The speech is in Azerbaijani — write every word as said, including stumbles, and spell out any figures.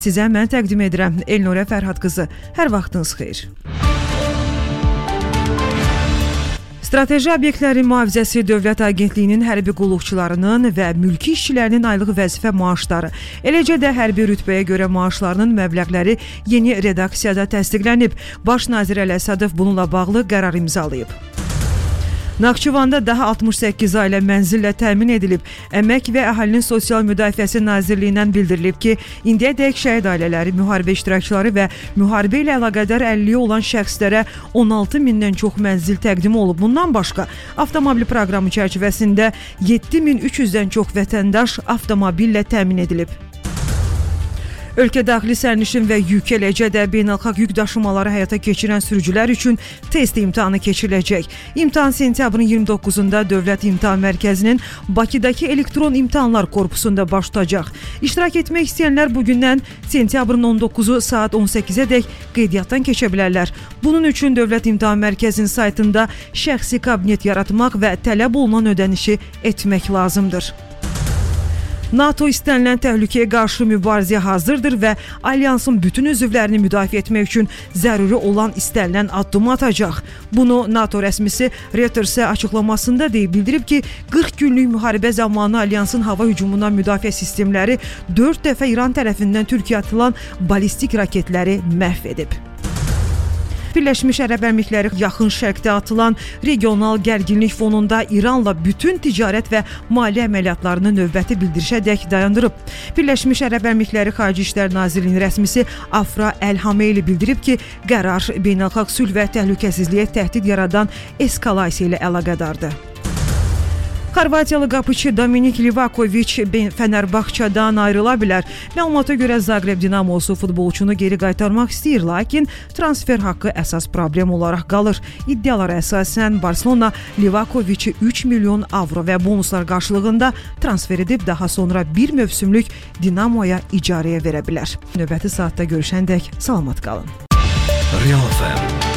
Sizə mən təqdim edirəm Elnurə Fərhad qızı. Hər vaxtınız xeyir. Strateji Obyektlərin Mühafizəsi Dövlət Agentliyinin hərbi qulluqçularının və mülki işçilərinin aylıq vəzifə maaşları, eləcə də hərbi rütbəyə görə maaşlarının məbləğləri yeni redaksiyada təsdiqlənib. Baş nazir Əli Əsədov bununla bağlı qərar imzalayıb. Naxçıvanda daha altmış səkkiz ailə mənzillə təmin edilib. Əmək və Əhalinin Sosial Müdafiəsi Nazirliyindən bildirilib ki, indiyədək şəhid ailələri, müharibə iştirakçıları və müharibə ilə əlaqədar əlilliyi olan şəxslərə on altı mindən çox mənzil təqdim olub. Bundan başqa, avtomobil proqramı çərçivəsində yeddi min üç yüzdən çox vətəndaş avtomobillə təmin edilib. Ölkə daxili sərnişin və yük, eləcə də beynəlxalq yük daşımaları həyata keçirən sürücülər üçün test imtahanı keçiriləcək. İmtahan sentyabrın iyirmi doqquzunda Dövlət İmtahan Mərkəzinin Bakıdakı elektron imtahanlar korpusunda baş tutacaq. İştirak etmək istəyənlər bugündən sentyabrın on doqquzu saat on səkkizədək qeydiyyatdan keçə bilərlər. Bunun üçün Dövlət İmtahan Mərkəzinin saytında şəxsi kabinet yaratmaq və tələb olunan ödənişi etmək lazımdır. NATO istənilən təhlükəyə qarşı mübarizəyə hazırdır və alyansın bütün üzvlərini müdafiə etmək üçün zəruri olan istənilən addımı atacaq. Bunu NATO rəsmisi Reutersə açıqlamasında deyib, bildirib ki, qırx günlük müharibə zamanı alyansın hava hücumundan müdafiə sistemləri dörd dəfə İran tərəfindən Türkiyə atılan balistik raketləri məhv edib. Birləşmiş Ərəb Əmirlikləri yaxın şərqdə atılan regional gərginlik fonunda İranla bütün ticarət və maliyyə əməliyyatlarını növbəti bildirişədək dayandırıb. Birləşmiş Ərəb Əmirlikləri Xarici İşlər Nazirliyinin rəsmisi Afra Əl-Hameyli bildirib ki, qərar beynəlxalq sülh və təhlükəsizliyə təhdid yaradan eskalasiya ilə əlaqədardır. Xorvatiyalı qapıçı Dominik Livakoviç Fenerbahçe'dan ayrıla bilər. Məlumata görə Zagreb Dinamosu futbolçunu geri qaytarmaq istəyir, lakin transfer haqqı əsas problem olaraq qalır. İddialara əsasən Barcelona Livakoviçi üç milyon avro və bonuslar qarşılığında transfer edib, daha sonra bir mövsümlük Dinamoya icarəyə verə bilər. Növbəti saatda görüşəndək salamat qalın. Real F M